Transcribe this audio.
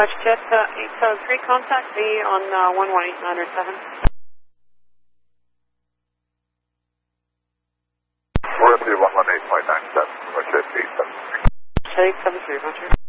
WestJet 873, contact me on 118907. We're at the 118.97, WestJet 873. 873, Roger.